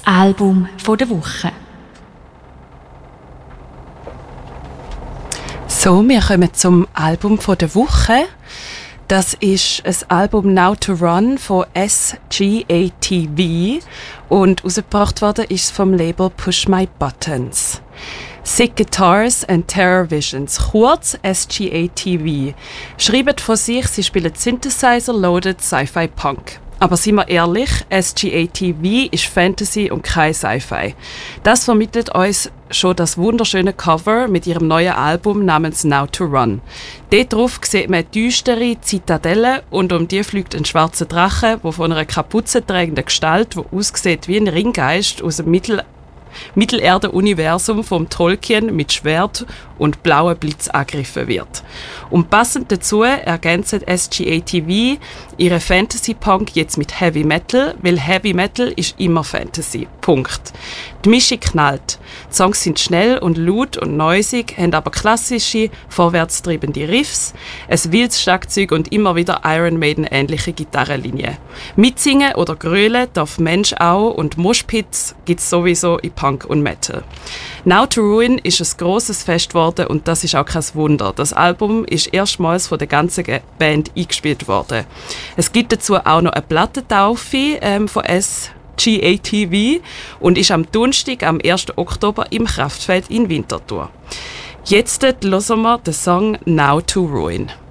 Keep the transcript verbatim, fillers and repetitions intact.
Album der Woche. So, wir kommen zum Album der Woche. Das ist ein Album Now to Run von S G A T V und herausgebracht worden ist es vom Label Push My Buttons. Sick Guitars and Terror Visions, kurz S G A T V, schreiben von sich, sie spielen Synthesizer, Loaded, Sci-Fi, Punk. Aber seien wir ehrlich, S G A T V ist Fantasy und kein Sci-Fi. Das vermittelt uns schon das wunderschöne Cover mit ihrem neuen Album namens Now to Run. Dort drauf sieht man eine düstere Zitadelle und um die fliegt ein schwarzer Drache, der von einer Kapuze tragenden Gestalt, die aussieht wie ein Ringgeist aus dem Mittel Mittelerde-Universum vom Tolkien mit Schwert und blauen Blitz angegriffen wird. Und passend dazu ergänzt S G A T V ihre Fantasy-Punk jetzt mit Heavy Metal, weil Heavy Metal ist immer Fantasy. Punkt. Die Mischung knallt. Die Songs sind schnell und laut und noisig, haben aber klassische, vorwärtstreibende Riffs, ein wildes Schlagzeug und immer wieder Iron Maiden-ähnliche Gitarrenlinien. Mitsingen oder grölen darf Mensch auch und Moshpits gibt es sowieso in Punk und Metal. Now to Ruin ist ein grosses Fest geworden und das ist auch kein Wunder. Das Album ist erstmals von der ganzen Band eingespielt worden. Es gibt dazu auch noch eine Plattentaufe ähm, von S G A T V und ist am Donnerstag, am ersten Oktober im Kraftfeld in Winterthur. Jetzt hören wir den Song Now to Ruin.